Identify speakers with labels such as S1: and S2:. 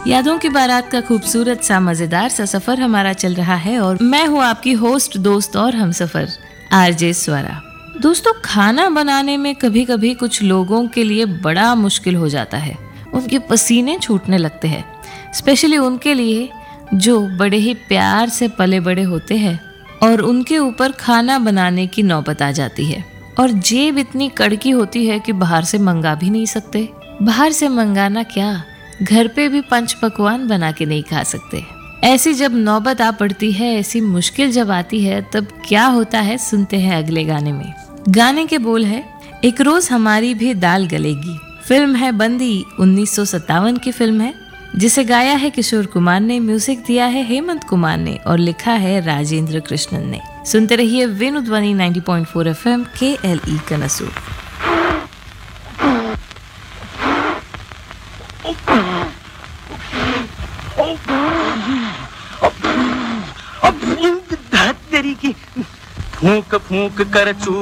S1: यादों की बारात का खूबसूरत सा मजेदार सा सफर हमारा चल रहा है और मैं हूँ आपकी होस्ट, दोस्त और हमसफर आरजे स्वरा। दोस्तों, खाना बनाने में कभी कभी कुछ लोगों के लिए बड़ा मुश्किल हो जाता है। उनके पसीने छूटने लगते हैं, स्पेशली उनके लिए जो बड़े ही प्यार से पले बड़े होते हैं और उनके ऊपर खाना बनाने की नौबत आ जाती है और जेब इतनी कड़की होती है कि बाहर से मंगा भी नहीं सकते। बाहर से मंगाना क्या, घर पे भी पंच पकवान बना के नहीं खा सकते। ऐसी जब नौबत आ पड़ती है, ऐसी मुश्किल जब आती है, तब क्या होता है सुनते हैं अगले गाने में। गाने के बोल है, एक रोज हमारी भी दाल गलेगी। फिल्म है बंदी, 1957 की फिल्म है, जिसे गाया है किशोर कुमार ने, म्यूजिक दिया है हेमंत कुमार ने और लिखा है राजेंद्र कृष्णन ने। सुनते रहिए वेणु ध्वनि 90.4 FM KLE कनसूर।
S2: फूंक फूंक कर चू